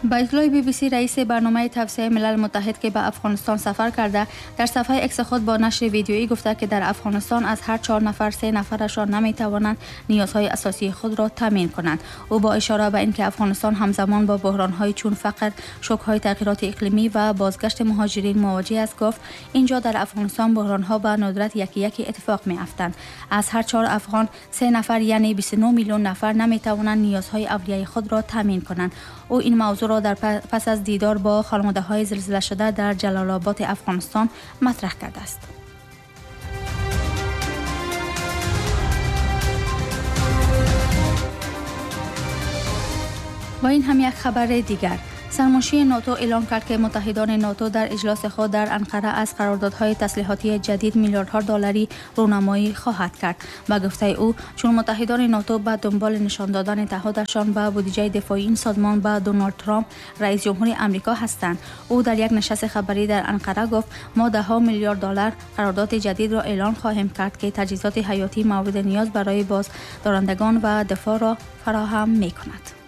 بایتلای BBC رئیس برنامه توسعه ملل متحد که به افغانستان سفر کرده در صفحه اکس خود با نشر ویدیویی گفته که در افغانستان از هر 4 نفر 3 نفرشان نمیتوانند نیازهای اساسی خود را تامین کنند. او با اشاره به اینکه افغانستان همزمان با بحران‌های چون فقر، شوک‌های تغییرات اقلیمی و بازگشت مهاجرین مواجه است گفت اینجا در افغانستان بحران‌ها به ندرت یکی اتفاق می‌افتند. از هر 4 افغان 3 نفر یعنی 29 میلیون نفر نمیتوانند نیازهای اولیه خود را تامین کنند. او این موضوع را در پس از دیدار با خانواده‌های زلزله شده در جلال آباد افغانستان مطرح کرده است. و این هم یک خبر دیگر. سرمنشی ناتو اعلام کرد که متحدان ناتو در اجلاس خود در انقره از قراردادهای تسلیحاتی جدید میلیاردها دلاری رونمایی خواهد کرد. با گفته او چون متحدان ناتو به دنبال نشان دادن تعهدشان به بودجه دفاعی این سازمان به دونالد ترامپ رئیس جمهور آمریکا هستند. او در یک نشست خبری در انقره گفت ما $10 میلیارد قرارداد جدید را اعلان خواهیم کرد که تجهیزات حیاتی مورد نیاز برای بازدارندگان و دفاع را فراهم می‌کند.